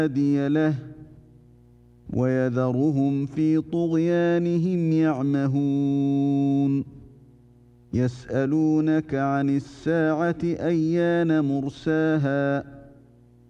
هادي له ويذرهم في طغيانهم يعمهون يسألونك عن الساعة أيان مرساها